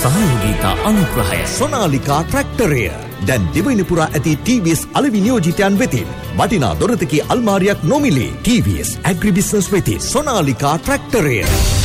සහයෝගීතා අනුග්‍රහය සොනාලිකා ට්‍රැක්ටරය දැන් දිවයිනපුරා ඇති TVS අලෙවි නියෝජිතයන් වෙතින් වටිනා දොරතකි අල්මාරියක් නොමිලේ TVS ඇග්‍රිබිස්නස් වෙතින් සොනාලිකා ට්‍රැක්ටරය